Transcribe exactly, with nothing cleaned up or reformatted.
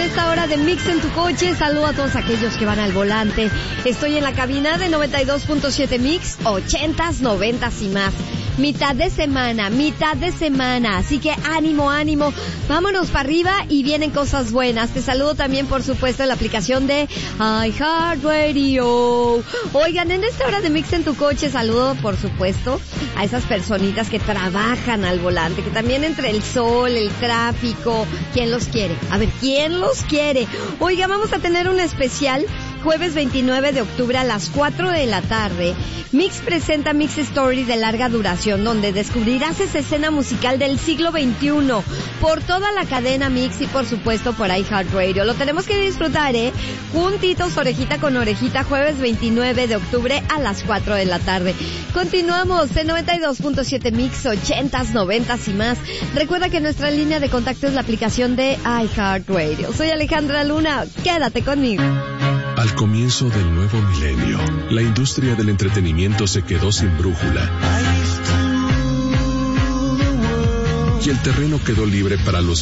esta hora de Mix en tu coche. Saludo a todos aquellos que van al volante. Estoy en la cabina de noventa y dos punto siete Mix, ochentas, noventas y más. Mitad de semana, mitad de semana. Así que ánimo, ánimo. Vámonos para arriba y vienen cosas buenas. Te saludo también, por supuesto, en la aplicación de iHeartRadio. Oigan, en esta hora de Mix en tu coche, saludo, por supuesto, a esas personitas que trabajan al volante, que también entre el sol, el tráfico, ¿quién los quiere? A ver, ¿quién los quiere? Oiga, vamos a tener un especial jueves veintinueve de octubre a las cuatro de la tarde. Mix presenta Mix Story de larga duración, donde descubrirás esa escena musical del siglo veintiuno por toda la cadena Mix y por supuesto por iHeartRadio. Lo tenemos que disfrutar, ¿eh? Juntitos, orejita con orejita, jueves veintinueve de octubre a las cuatro de la tarde. Continuamos en noventa y dos punto siete Mix, ochentas, noventas y más. Recuerda que nuestra línea de contacto es la aplicación de iHeartRadio. Soy Alejandra Luna, quédate conmigo. Al comienzo del nuevo milenio, la industria del entretenimiento se quedó sin brújula. Y el terreno quedó libre para los